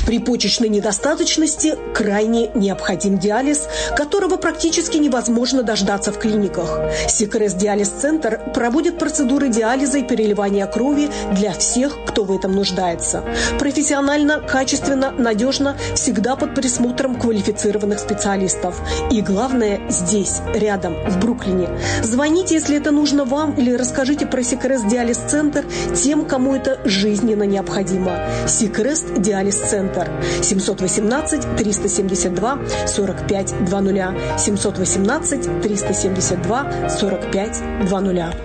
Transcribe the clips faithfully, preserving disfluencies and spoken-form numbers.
При почечной недостаточности крайне необходим диализ, которого практически невозможно дождаться в клиниках. Сикрест Диализ-центр проводит процедуры диализа и переливания крови для всех, кто в этом нуждается. Профессионально, качественно, надежно, всегда под присмотром квалифицированных специалистов. И главное, здесь, рядом, в Бруклине. Звоните, если это нужно вам, или расскажите про Сикрест Диализ-центр тем, кому это жизненно необходимо. Сикрест Диализ-центр. семь один восемь три семь два сорок пять двадцать. семь один восемь три семь два сорок пять двадцать.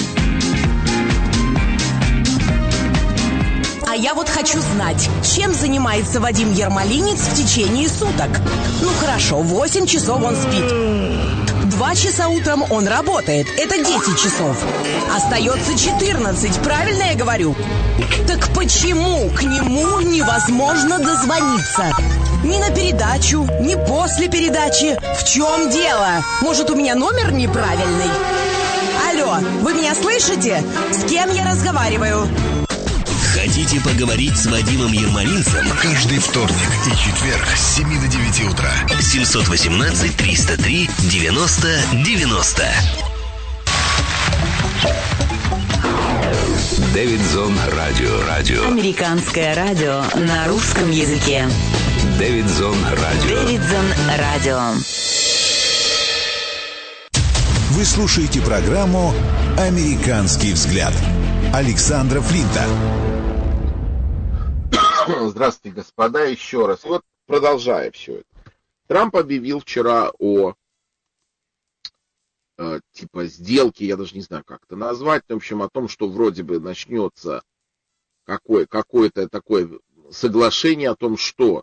А я вот хочу знать, чем занимается Вадим Ермолинец в течение суток. Ну хорошо, восемь часов он спит. Два часа утром он работает. Это десять часов. Остается четырнадцать, правильно я говорю? Так почему к нему невозможно дозвониться? Ни на передачу, ни после передачи. В чем дело? Может, у меня номер неправильный? Алло, вы меня слышите? С кем я разговариваю? Хотите поговорить с Вадимом Ермолинцем? Каждый вторник и четверг с семи до девяти утра. семь один восемь триста три девяносто девяносто. Дэвидзон Радио. Радио. Американское радио на русском языке. Дэвидзон Радио. Дэвидзон Радио. Вы слушаете программу «Американский взгляд» Александра Флинта. Здравствуйте, господа, еще раз. Вот продолжая все это. Трамп объявил вчера о э, типа сделке, я даже не знаю, как это назвать, в общем, о том, что вроде бы начнется какое, какое-то такое соглашение о том, что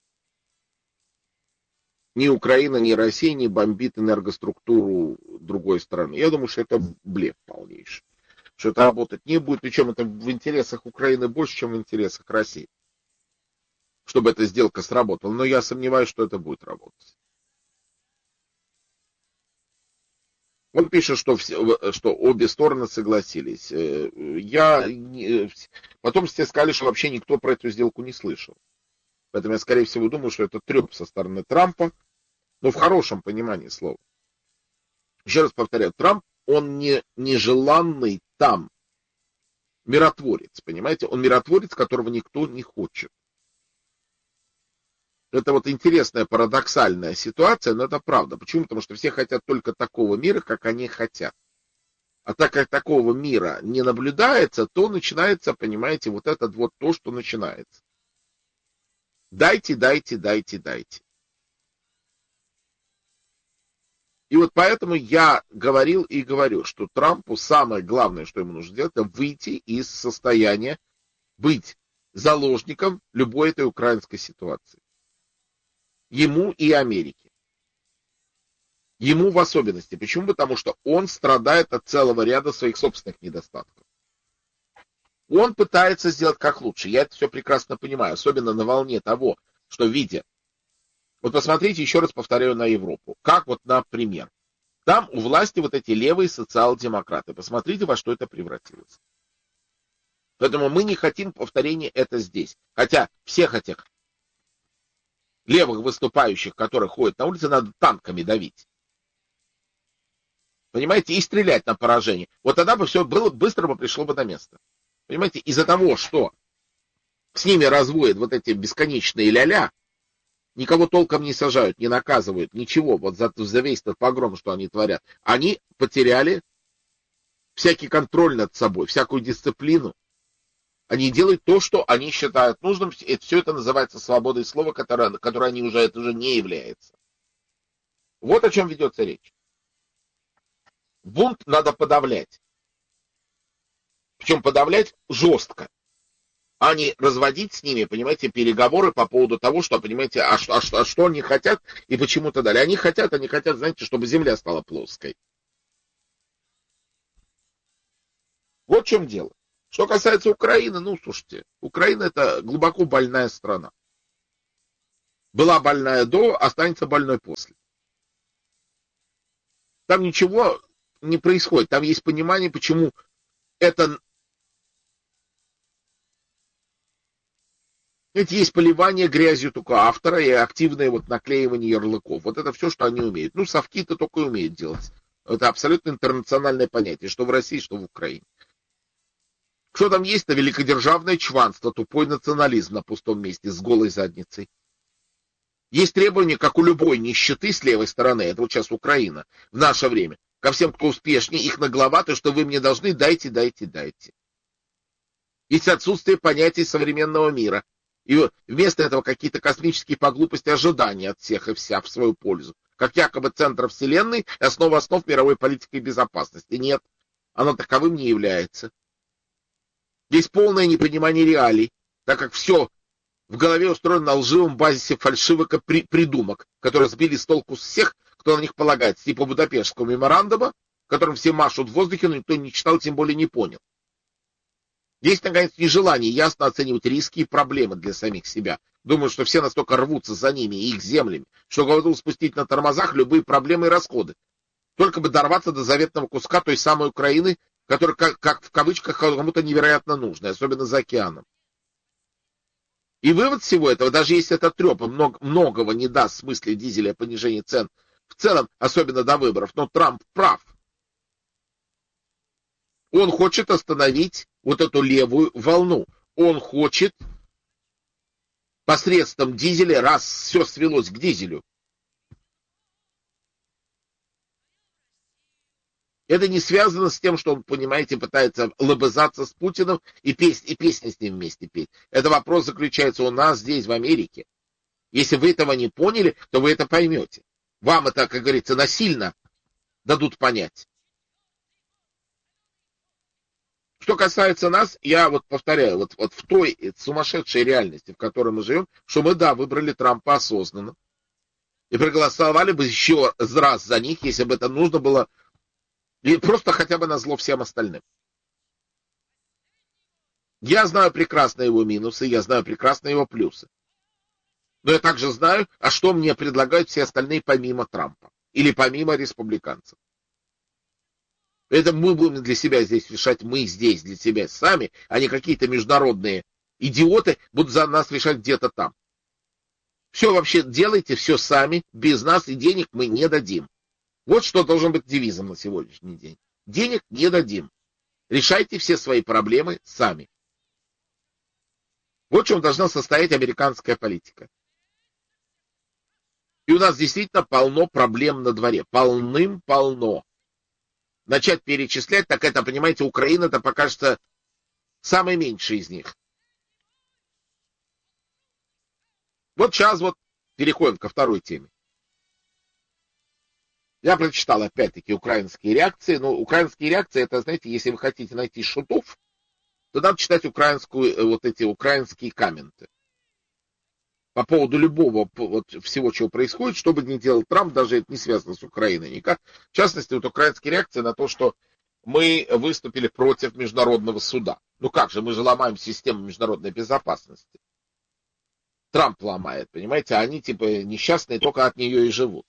ни Украина, ни Россия не бомбит энергоструктуру другой страны. Я думаю, что это блеф полнейший. Что это работать не будет, причем это в интересах Украины больше, чем в интересах России. Чтобы эта сделка сработала. Но я сомневаюсь, что это будет работать. Он пишет, что, все, что обе стороны согласились. Я, потом все сказали, что вообще никто про эту сделку не слышал. Поэтому я, скорее всего, думаю, что это трёп со стороны Трампа, но в хорошем понимании слова. Еще раз повторяю, Трамп, он не нежеланный там миротворец, понимаете? Он миротворец, которого никто не хочет. Это вот интересная, парадоксальная ситуация, но это правда. Почему? Потому что все хотят только такого мира, как они хотят. А так как такого мира не наблюдается, то начинается, понимаете, вот это вот то, что начинается. Дайте, дайте, дайте, дайте. И вот поэтому я говорил и говорю, что Трампу самое главное, что ему нужно сделать, это выйти из состояния быть заложником любой этой украинской ситуации. Ему и Америке. Ему в особенности. Почему? Потому что он страдает от целого ряда своих собственных недостатков. Он пытается сделать как лучше. Я это все прекрасно понимаю. Особенно на волне того, что видя. Вот посмотрите, еще раз повторяю, на Европу. Как вот, например, там у власти вот эти левые социал-демократы. Посмотрите, во что это превратилось. Поэтому мы не хотим повторения это здесь. Хотя всех этих левых выступающих, которые ходят на улице, надо танками давить. Понимаете, и стрелять на поражение. Вот тогда бы все было, быстро бы пришло бы на место. Понимаете, из-за того, что с ними разводят вот эти бесконечные ля-ля, никого толком не сажают, не наказывают, ничего, вот за, за весь этот погром, что они творят, они потеряли всякий контроль над собой, всякую дисциплину. Они делают то, что они считают нужным. И все это называется свободой слова, которое, которое они уже, это уже не является. Вот о чем ведется речь. Бунт надо подавлять. Причем подавлять жестко. А не разводить с ними, понимаете, переговоры по поводу того, что, понимаете, а, а, а, а что они хотят и почему-то дали. Они хотят, они хотят, знаете, чтобы земля стала плоской. Вот в чем дело. Что касается Украины, ну, слушайте, Украина это глубоко больная страна. Была больная до, останется больной после. Там ничего не происходит. Там есть понимание, почему это Ведь есть поливание грязью только автора и активное вот наклеивание ярлыков. Вот это все, что они умеют. Ну, совки-то только и умеют делать. Это абсолютно интернациональное понятие, что в России, что в Украине. Что там есть-то? Великодержавное чванство, тупой национализм на пустом месте с голой задницей. Есть требования, как у любой нищеты с левой стороны, это вот сейчас Украина, в наше время, ко всем, кто успешнее, их нагловато, что вы мне должны, дайте, дайте, дайте. Есть отсутствие понятий современного мира. И вместо этого какие-то космические по глупости ожидания от всех и вся в свою пользу. Как якобы центр вселенной, основа основ мировой политики и безопасности. Нет, оно таковым не является. Есть полное непонимание реалий, так как все в голове устроено на лживом базисе фальшивых придумок, которые сбили с толку всех, кто на них полагается, типа Будапештского меморандума, которым все машут в воздухе, но никто не читал, тем более не понял. Есть, наконец, нежелание ясно оценивать риски и проблемы для самих себя. Думаю, что все настолько рвутся за ними и их землями, что готовы спустить на тормозах любые проблемы и расходы. Только бы дорваться до заветного куска той самой Украины, которая, как, как в кавычках, кому-то невероятно нужна, особенно за океаном. И вывод всего этого, даже если это треп много, многого не даст в смысле дизеля понижения цен, в целом, особенно до выборов, но Трамп прав. Он хочет остановить вот эту левую волну. Он хочет посредством дизеля, раз все свелось к дизелю. Это не связано с тем, что он, понимаете, пытается лобызаться с Путиным и, песни, и песни с ним вместе петь. Это вопрос заключается у нас здесь, в Америке. Если вы этого не поняли, то вы это поймете. Вам это, как говорится, насильно дадут понять. Что касается нас, я вот повторяю, вот, вот в той сумасшедшей реальности, в которой мы живем, что мы, да, выбрали Трампа осознанно. И проголосовали бы еще раз за них, если бы это нужно было, и просто хотя бы назло всем остальным. Я знаю прекрасно его минусы, я знаю прекрасно его плюсы. Но я также знаю, а что мне предлагают все остальные помимо Трампа. Или помимо республиканцев. Это мы будем для себя здесь решать, мы здесь для себя сами, а не какие-то международные идиоты будут за нас решать где-то там. Все вообще делайте, все сами, без нас, и денег мы не дадим. Вот что должен быть девизом на сегодняшний день. Денег не дадим. Решайте все свои проблемы сами. Вот в чем должна состоять американская политика. И у нас действительно полно проблем на дворе. Полным-полно. Начать перечислять, так это, понимаете, Украина, это покажется самый меньший из них. Вот сейчас вот переходим ко второй теме. Я прочитал опять-таки украинские реакции. Но украинские реакции, это, знаете, если вы хотите найти шутов, то надо читать украинскую, вот эти украинские комменты. По поводу любого вот, всего, чего происходит, что бы ни делал Трамп, даже это не связано с Украиной никак. В частности, вот украинские реакции на то, что мы выступили против международного суда. Ну как же, мы же ломаем систему международной безопасности. Трамп ломает, понимаете, а они типа несчастные только от нее и живут.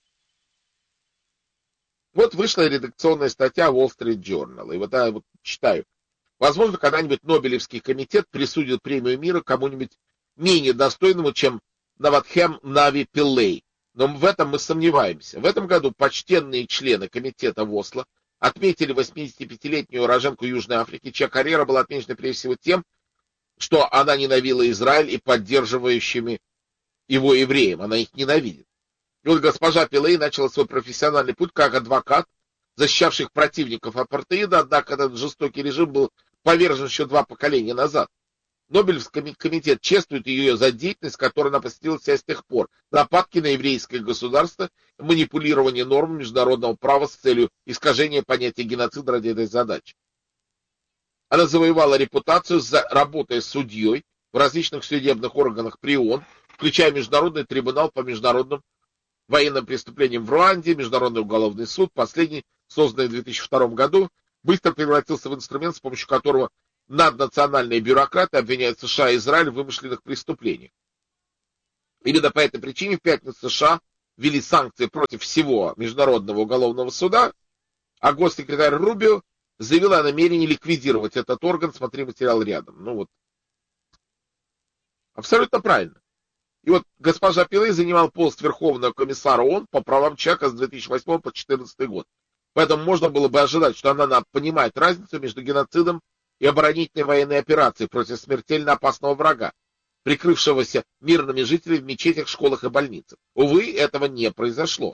Вот вышла редакционная статья Wall Street Journal, и вот я вот читаю. Возможно, когда-нибудь Нобелевский комитет присудит премию мира кому-нибудь менее достойному, чем Наватхем Нави Пиллей. Но в этом мы сомневаемся. В этом году почтенные члены комитета в Осло отметили восьмидесятипятилетнюю уроженку Южной Африки, чья карьера была отмечена прежде всего тем, что она ненавидела Израиль и поддерживающими его евреям. Она их ненавидит. И вот госпожа Пиллей начала свой профессиональный путь как адвокат, защищавших противников апартеида, однако этот жестокий режим был повержен еще два поколения назад. Нобелевский комитет чествует ее за деятельность, которую она посвятила себя с тех пор. Нападки на еврейское государство, манипулирование норм международного права с целью искажения понятия геноцида ради этой задачи. Она завоевала репутацию, работая судьей в различных судебных органах при ООН, включая Международный трибунал по международным военным преступлениям в Руанде, Международный уголовный суд, последний, созданный в две тысячи втором году, быстро превратился в инструмент, с помощью которого наднациональные бюрократы обвиняют США и Израиль в вымышленных преступлениях. Именно по этой причине в пятницу США ввели санкции против всего Международного уголовного суда, а госсекретарь Рубио заявил о намерении ликвидировать этот орган. Смотри материал рядом. Ну вот. Абсолютно правильно. И вот госпожа Пиллей занимал пост Верховного комиссара ООН по правам человека с две тысячи восьмого по две тысячи четырнадцатый год. Поэтому можно было бы ожидать, что она понимает разницу между геноцидом и оборонительной военной операцией против смертельно опасного врага, прикрывшегося мирными жителями в мечетях, школах и больницах. Увы, этого не произошло.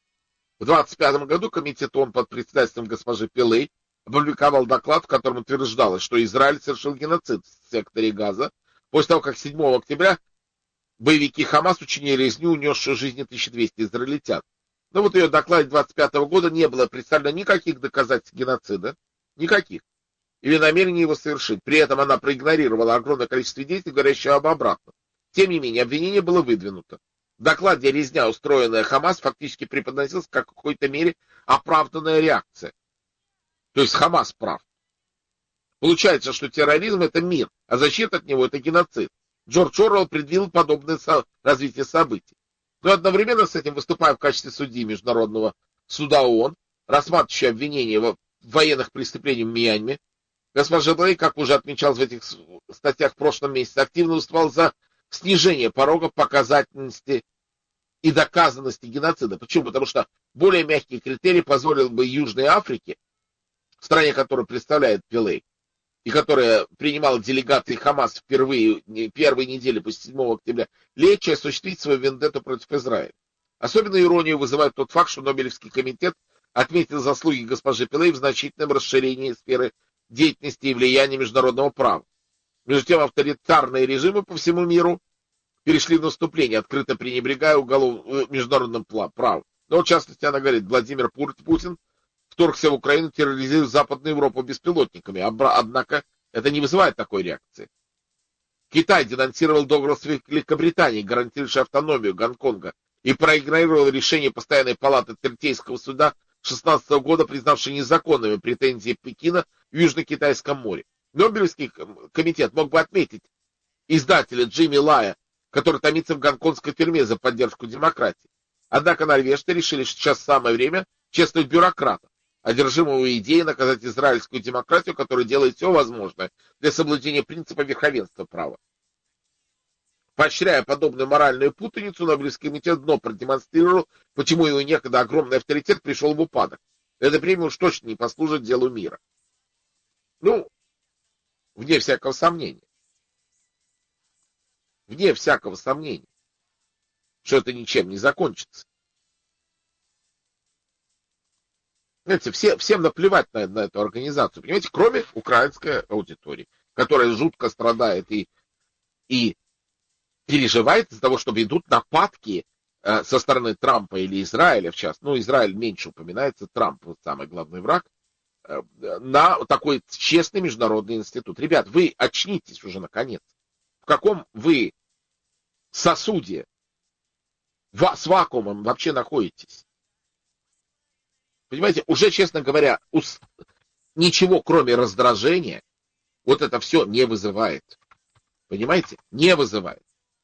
В двадцать пятом году комитет ООН под председательством госпожи Пиллей опубликовал доклад, в котором утверждалось, что Израиль совершил геноцид в секторе Газа после того, как седьмого октября боевики Хамас учинили резню, унесшую жизни тысячи двухсот израильтян. Но вот в ее докладе двадцать пятого года не было представлено никаких доказательств геноцида, никаких, или намерения его совершить. При этом она проигнорировала огромное количество свидетелей, говорящих об обратном. Тем не менее, обвинение было выдвинуто. В докладе резня, устроенная Хамас, фактически преподносилась как в какой-то мере оправданная реакция. То есть Хамас прав. Получается, что терроризм — это мир, а защита от него — это геноцид. Джордж Оруэлл предвидел подобное со- развитие событий. Но одновременно с этим, выступая в качестве судьи Международного суда ООН, рассматривающего обвинения в военных преступлениях в Мьянме, госпожа Пиллей, как уже отмечалось в этих статьях в прошлом месяце, активно выступал за снижение порога показательности и доказанности геноцида. Почему? Потому что более мягкие критерии позволили бы Южной Африке, стране, которую представляет Пиллей, и которая принимала делегации Хамас впервые, первые недели после седьмого октября, легче осуществить свою вендетту против Израиля. Особенно иронию вызывает тот факт, что Нобелевский комитет отметил заслуги госпожи Пиллей в значительном расширении сферы деятельности и влияния международного права. Между тем, авторитарные режимы по всему миру перешли в наступление, открыто пренебрегая уголов... международным правом. Но, в частности, она говорит, Владимир Путин вторгся в Украину, терроризируя Западную Европу беспилотниками. Однако это не вызывает такой реакции. Китай денонсировал договор с Великобританией, гарантирующий автономию Гонконга, и проигнорировал решение Постоянной палаты Третейского суда шестнадцатого года, признавшей незаконными претензии Пекина в Южно-Китайском море. Нобелевский комитет мог бы отметить издателя Джимми Лая, который томится в гонконгской тюрьме за поддержку демократии. Однако норвежцы решили, что сейчас самое время чествовать бюрократов, одержимого идеей наказать израильскую демократию, которая делает все возможное для соблюдения принципа верховенства права. Поощряя подобную моральную путаницу, Нобелевский комитет дно продемонстрировал, почему его некогда огромный авторитет пришел в упадок. Эта премия уж точно не послужит делу мира. Ну, вне всякого сомнения. Вне всякого сомнения, что это ничем не закончится. Знаете, все, всем наплевать на, на эту организацию, понимаете, кроме украинской аудитории, которая жутко страдает и, и переживает из-за того, что идут нападки э, со стороны Трампа или Израиля, в частности, ну, Израиль меньше упоминается, Трамп вот самый главный враг, э, на такой честный международный институт. Ребят, вы очнитесь уже наконец. В каком вы сосуде с вакуумом вообще находитесь? Понимаете, уже, честно говоря, ничего, кроме раздражения, вот это все не вызывает. Понимаете? Не вызывает.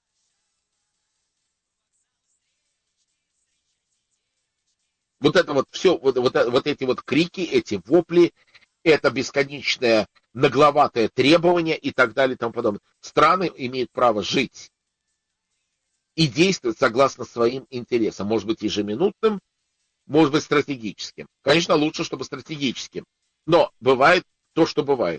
Вот это вот все, вот, вот, вот эти вот крики, эти вопли, это бесконечное нагловатое требование и так далее и тому подобное. Страны имеют право жить и действовать согласно своим интересам. Может быть, ежеминутным, может быть, стратегическим. Конечно, лучше, чтобы стратегическим. Но бывает то, что бывает.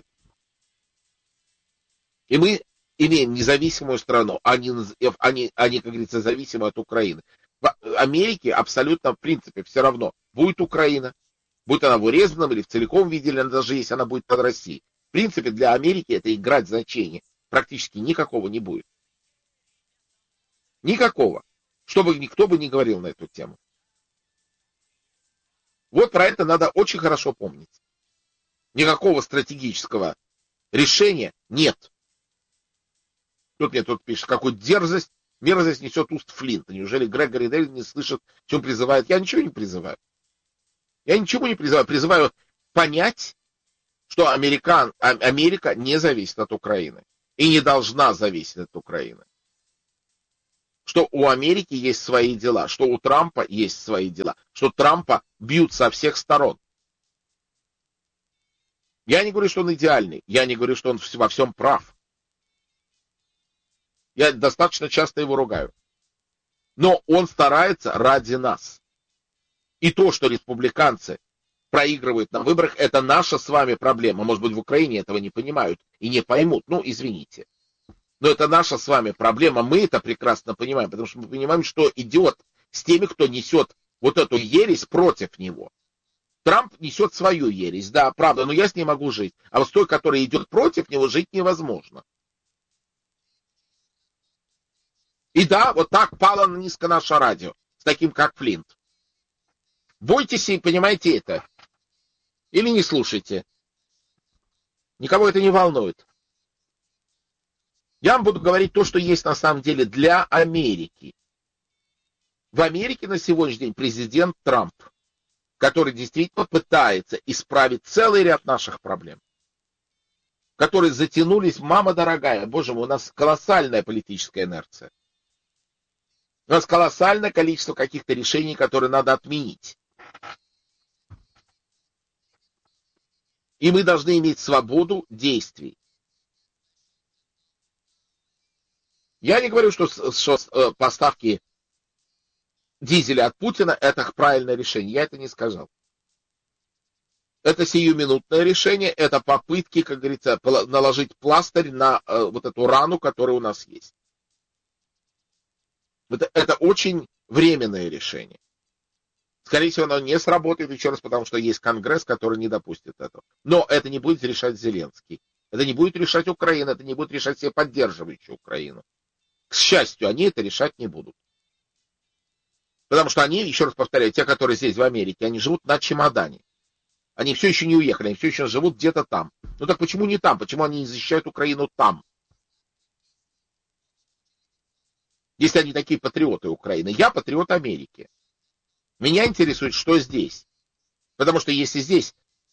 И мы имеем независимую страну, а не, а не, а не как говорится, зависимую от Украины. В Америке абсолютно, в принципе, все равно. Будет Украина, будет она в урезанном или в целиком виде, или даже если она будет под Россией. В принципе, для Америки это играть значение практически никакого не будет. Никакого. Чтобы никто бы не говорил на эту тему. Вот про это надо очень хорошо помнить. Никакого стратегического решения нет. Тут мне тут пишет, какую дерзость, мерзость несет уст Флинта. Неужели Грегори Дель не слышит, чем призывает? Я ничего не призываю. Я ничего не призываю. Призываю понять, что Америка, Америка не зависит от Украины. И не должна зависеть от Украины. Что у Америки есть свои дела, что у Трампа есть свои дела, что Трампа бьют со всех сторон. Я не говорю, что он идеальный, я не говорю, что он во всем прав. Я достаточно часто его ругаю. Но он старается ради нас. И то, что республиканцы проигрывают на выборах, это наша с вами проблема. Может быть, в Украине этого не понимают и не поймут. Ну, извините. Но это наша с вами проблема. Мы это прекрасно понимаем, потому что мы понимаем, что идет с теми, кто несет вот эту ересь против него. Трамп несет свою ересь, да, правда, но я с ней могу жить. А вот с той, которая идет против него, жить невозможно. И да, вот так пало низко наше радио, с таким как Флинт. Бойтесь и понимаете это. Или не слушайте. Никого это не волнует. Я вам буду говорить то, что есть на самом деле для Америки. В Америке на сегодняшний день президент Трамп, который действительно пытается исправить целый ряд наших проблем, которые затянулись, мама дорогая, боже мой, у нас колоссальная политическая инерция. У нас колоссальное количество каких-то решений, которые надо отменить. И мы должны иметь свободу действий. Я не говорю, что, что поставки дизеля от Путина — это правильное решение. Я это не сказал. Это сиюминутное решение, это попытки, как говорится, наложить пластырь на э, вот эту рану, которая у нас есть. Это, это очень временное решение. Скорее всего, оно не сработает еще раз, потому что есть Конгресс, который не допустит этого. Но это не будет решать Зеленский. Это не будет решать Украина, это не будет решать все поддерживающие Украину. К счастью, они это решать не будут. Потому что они, еще раз повторяю, те, которые здесь в Америке, они живут на чемодане. Они все еще не уехали, они все еще живут где-то там. Ну так почему не там? Почему они не защищают Украину там? Если они такие патриоты Украины. Я патриот Америки. Меня интересует, что здесь. Потому что если здесь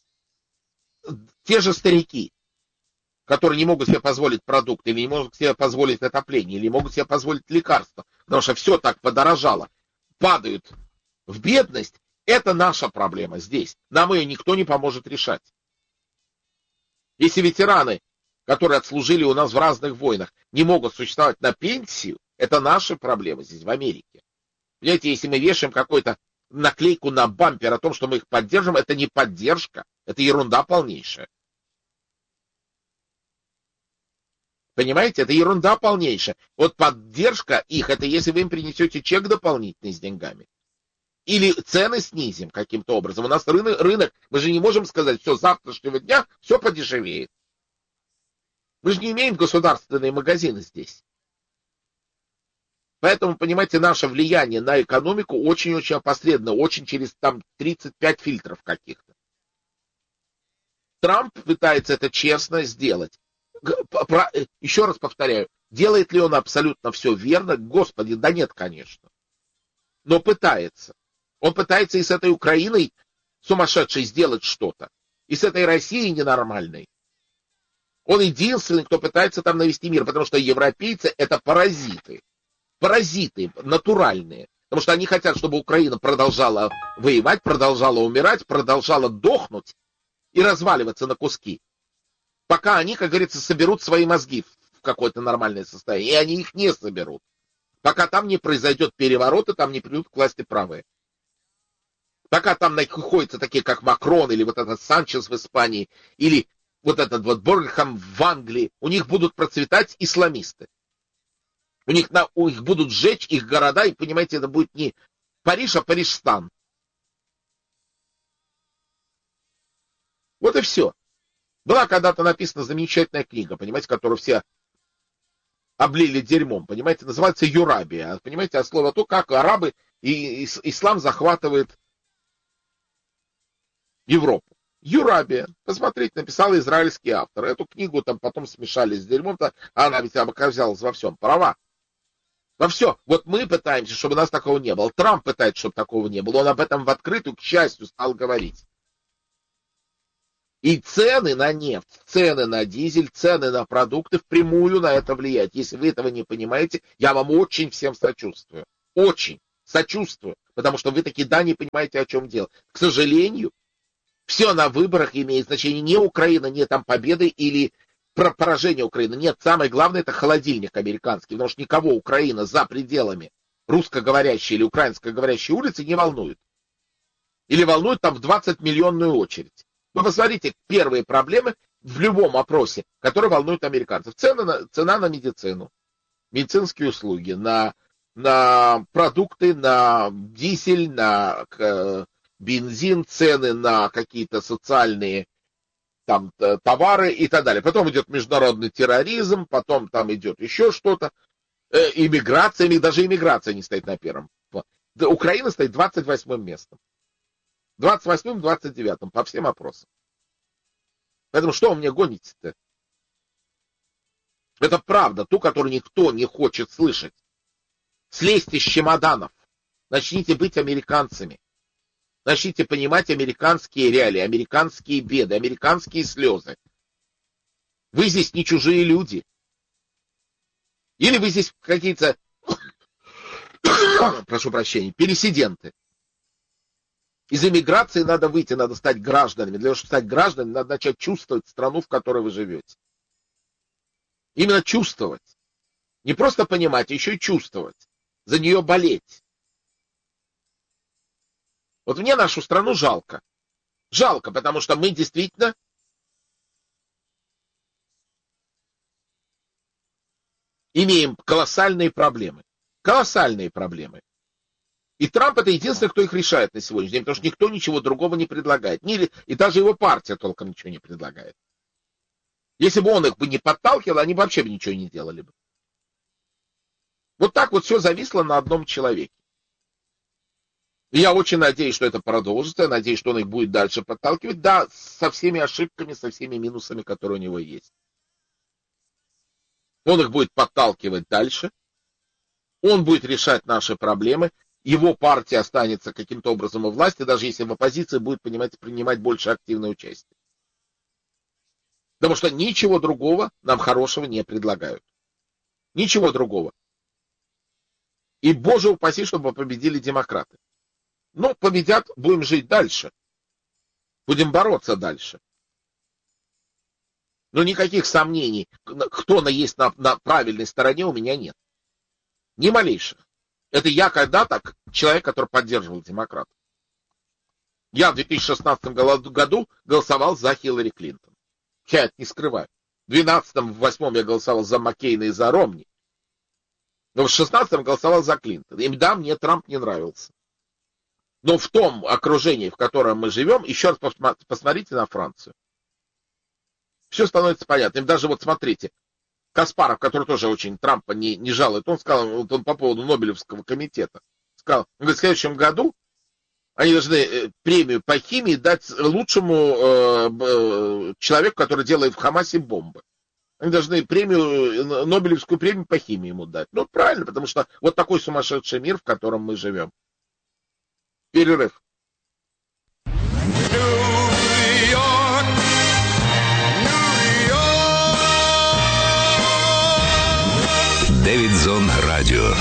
те же старики, которые не могут себе позволить продукты, или не могут себе позволить отопление, или не могут себе позволить лекарства, потому что все так подорожало, падают в бедность, это наша проблема здесь. Нам ее никто не поможет решать. Если ветераны, которые отслужили у нас в разных войнах, не могут существовать на пенсию, это наши проблемы здесь, в Америке. Понимаете, если мы вешаем какую-то наклейку на бампер о том, что мы их поддержим, это не поддержка, это ерунда полнейшая. Понимаете, это ерунда полнейшая. Вот поддержка их, это если вы им принесете чек дополнительный с деньгами. Или цены снизим каким-то образом. У нас рынок, рынок, мы же не можем сказать, все, с завтрашнего дня все подешевеет. Мы же не имеем государственные магазины здесь. Поэтому, понимаете, наше влияние на экономику очень-очень опосредованно, очень через там тридцать пять фильтров каких-то. Трамп пытается это честно сделать. Еще раз повторяю, делает ли он абсолютно все верно? Господи, да нет, конечно. Но пытается. Он пытается и с этой Украиной сумасшедшей сделать что-то. И с этой Россией ненормальной. Он единственный, кто пытается там навести мир, потому что европейцы это паразиты. Паразиты натуральные. Потому что они хотят, чтобы Украина продолжала воевать, продолжала умирать, продолжала дохнуть и разваливаться на куски. Пока они, как говорится, соберут свои мозги в какое-то нормальное состояние. И они их не соберут. Пока там не произойдет переворот, и там не придут к власти правые. Пока там находятся такие, как Макрон, или вот этот Санчес в Испании, или вот этот вот Боргхэм в Англии, у них будут процветать исламисты. У них, на, у них будут сжечь их города, и, понимаете, это будет не Париж, а Парижстан. Вот и все. Была когда-то написана замечательная книга, понимаете, которую все облили дерьмом, понимаете, называется «Юрабия». Понимаете, от слова то, как арабы и ислам захватывает Европу. Юрабия. Посмотрите, написал израильский автор. Эту книгу там потом смешали с дерьмом, а она ведь оказалась во всем права. Во все. Вот мы пытаемся, чтобы у нас такого не было. Трамп пытается, чтобы такого не было. Он об этом в открытую, к счастью, стал говорить. И цены на нефть, цены на дизель, цены на продукты впрямую на это влияют. Если вы этого не понимаете, я вам очень всем сочувствую. Очень сочувствую. Потому что вы таки, да, не понимаете, о чем дело. К сожалению, все на выборах имеет значение. Не Украина, не там победы или про поражение Украины. Нет, самое главное это холодильник американский, потому что никого Украина за пределами русскоговорящей или украинскоговорящей улицы не волнует. Или волнует там в двадцатимиллионную очередь. Вы посмотрите, первые проблемы в любом опросе, которые волнуют американцев. Цены на, цена на медицину, медицинские услуги, на, на продукты, на дизель, на э, бензин, цены на какие-то социальные там товары и так далее. Потом идет международный терроризм, потом там идет еще что-то. Э, иммиграция, даже иммиграция не стоит на первом. Украина стоит двадцать восьмым местом. двадцать восьмым, двадцать девятым по всем опросам. Поэтому что вы мне гоните-то? Это правда, ту, которую никто не хочет слышать. Слезьте с чемоданов. Начните быть американцами. Начните понимать американские реалии, американские беды, американские слезы. Вы здесь не чужие люди. Или вы здесь какие-то, прошу прощения, пересиденты. Из эмиграции надо выйти, надо стать гражданами. Для того, чтобы стать гражданами, надо начать чувствовать страну, в которой вы живете. Именно чувствовать. Не просто понимать, а еще и чувствовать. За нее болеть. Вот мне нашу страну жалко. Жалко, потому что мы действительно имеем колоссальные проблемы. Колоссальные проблемы. И Трамп это единственный, кто их решает на сегодняшний день, потому что никто ничего другого не предлагает. И даже его партия толком ничего не предлагает. Если бы он их бы не подталкивал, они вообще бы ничего не делали бы. Вот так вот все зависло на одном человеке. И я очень надеюсь, что это продолжится, я надеюсь, что он их будет дальше подталкивать, да, со всеми ошибками, со всеми минусами, которые у него есть. Он их будет подталкивать дальше, он будет решать наши проблемы, его партия останется каким-то образом у власти, даже если в оппозиции будет понимать, принимать больше активное участие. Потому что ничего другого нам хорошего не предлагают. Ничего другого. И, боже упаси, чтобы победили демократы. Ну, победят, будем жить дальше. Будем бороться дальше. Но никаких сомнений, кто на есть на, на правильной стороне, у меня нет. Ни малейших. Это я когда-то человек, который поддерживал демократов. Я в две тысячи шестнадцатом году голосовал за Хиллари Клинтон. Я это не скрываю. В две тысячи двенадцатом, в две тысячи восьмом я голосовал за Маккейна и за Ромни. Но в две тысячи шестнадцатом голосовал за Клинтон. И да, мне Трамп не нравился. Но в том окружении, в котором мы живем, еще раз посмотрите на Францию. Все становится понятным. Даже вот смотрите, Каспаров, который тоже очень Трампа не, не жалует, он сказал, вот он по поводу Нобелевского комитета, сказал, он говорит, в следующем году они должны премию по химии дать лучшему э, э, человеку, который делает в Хамасе бомбы. Они должны премию, Нобелевскую премию по химии ему дать. Ну, правильно, потому что вот такой сумасшедший мир, в котором мы живем. Перерыв. Дэвидзон Радио.